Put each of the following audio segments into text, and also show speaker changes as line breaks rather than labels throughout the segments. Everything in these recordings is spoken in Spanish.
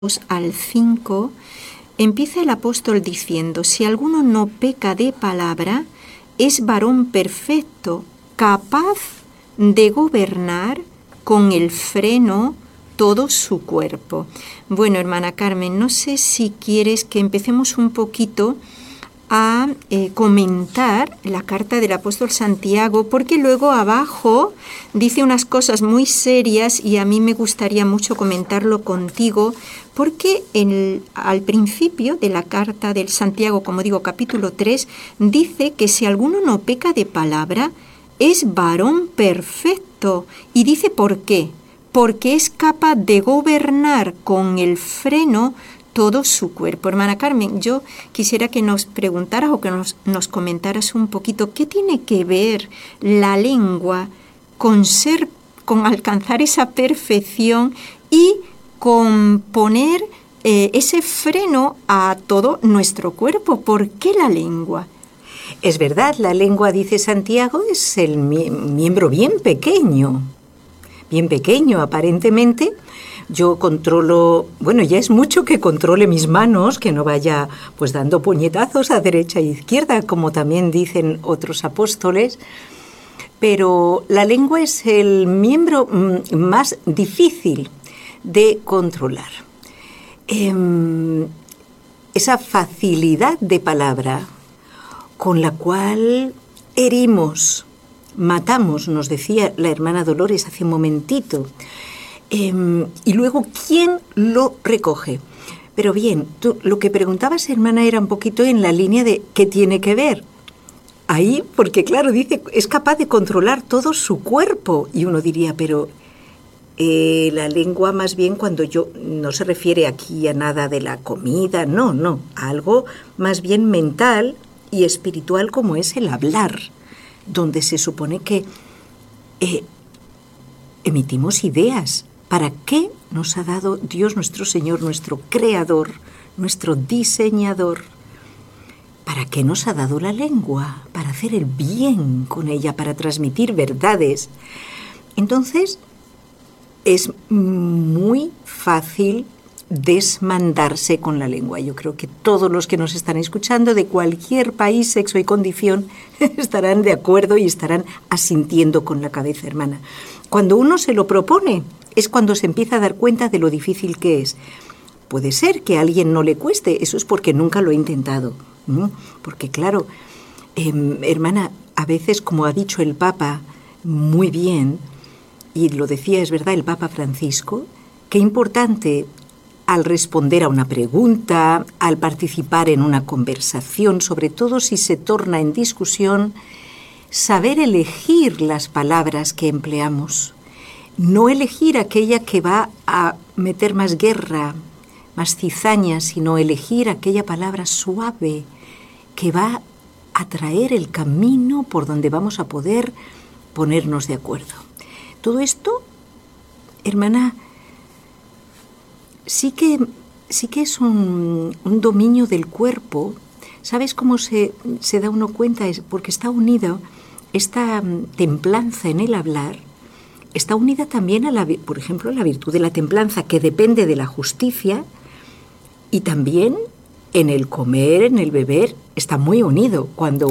al 5, empieza el apóstol diciendo: si alguno no peca de palabra, es varón perfecto, capaz de gobernar con el freno todo su cuerpo. Bueno, hermana Carmen, no sé si quieres que empecemos un poquito a comentar la carta del apóstol Santiago, porque luego abajo dice unas cosas muy serias y a mí me gustaría mucho comentarlo contigo, porque al principio de la carta del Santiago, como digo, capítulo 3, dice que si alguno no peca de palabra, es varón perfecto. Y dice ¿por qué? Porque es capaz de gobernar con el freno todo su cuerpo. Hermana Carmen, yo quisiera que nos preguntaras o que nos comentaras un poquito qué tiene que ver la lengua con alcanzar esa perfección y con poner ese freno a todo nuestro cuerpo. ¿Por qué la lengua?
Es verdad, la lengua, dice Santiago, es el miembro bien pequeño aparentemente. Yo controlo, bueno, ya es mucho que controle mis manos, que no vaya pues dando puñetazos a derecha e izquierda, como también dicen otros apóstoles, pero la lengua es el miembro más difícil de controlar. Esa facilidad de palabra con la cual herimos, matamos, nos decía la hermana Dolores hace un momentito, y luego, ¿quién lo recoge? Pero bien, tú, lo que preguntabas, hermana, era un poquito en la línea de ¿qué tiene que ver? Ahí, porque claro, dice, es capaz de controlar todo su cuerpo. Y uno diría, pero la lengua más bien no se refiere aquí a nada de la comida, no, a algo más bien mental y espiritual como es el hablar, donde se supone que emitimos ideas. ¿Para qué nos ha dado Dios nuestro Señor, nuestro Creador, nuestro Diseñador? ¿Para qué nos ha dado la lengua? Para hacer el bien con ella, para transmitir verdades. Entonces, es muy fácil desmandarse con la lengua. Yo creo que todos los que nos están escuchando de cualquier país, sexo y condición estarán de acuerdo y estarán asintiendo con la cabeza, hermana. Cuando uno se lo propone, es cuando se empieza a dar cuenta de lo difícil que es. Puede ser que a alguien no le cueste, eso es porque nunca lo ha intentado. Porque claro, hermana, a veces, como ha dicho el Papa muy bien, y lo decía, es verdad, el Papa Francisco, qué importante al responder a una pregunta, al participar en una conversación, sobre todo si se torna en discusión, saber elegir las palabras que empleamos. No elegir aquella que va a meter más guerra, más cizaña, sino elegir aquella palabra suave que va a traer el camino por donde vamos a poder ponernos de acuerdo. Todo esto, hermana, sí que es un dominio del cuerpo. ¿Sabes cómo se da uno cuenta? Es porque está unida esta templanza en el hablar. Está unida también por ejemplo, a la virtud de la templanza, que depende de la justicia, y también en el comer, en el beber, está muy unido. Cuando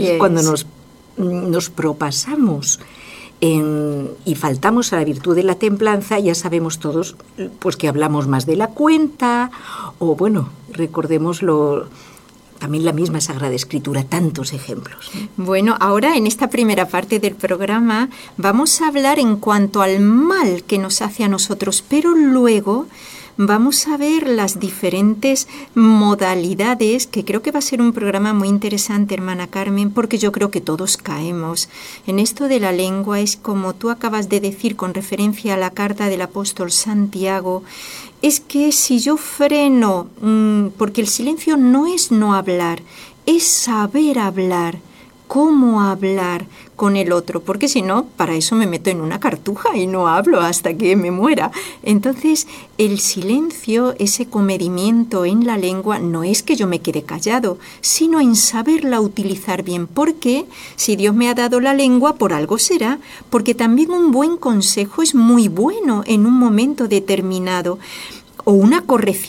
nos propasamos y faltamos a la virtud de la templanza, ya sabemos todos pues que hablamos más de la cuenta, o bueno, recordémoslo. También la misma Sagrada Escritura, tantos ejemplos.
Bueno, ahora en esta primera parte del programa vamos a hablar en cuanto al mal que nos hace a nosotros, pero luego vamos a ver las diferentes modalidades, que creo que va a ser un programa muy interesante, hermana Carmen, porque yo creo que todos caemos. En esto de la lengua es como tú acabas de decir con referencia a la carta del apóstol Santiago, es que si yo freno, porque el silencio no es no hablar, es saber hablar, cómo hablar con el otro, porque si no, para eso me meto en una cartuja y no hablo hasta que me muera. Entonces, el silencio, ese comedimiento en la lengua, no es que yo me quede callado, sino en saberla utilizar bien, porque si Dios me ha dado la lengua, por algo será, porque también un buen consejo es muy bueno en un momento determinado. o una corrección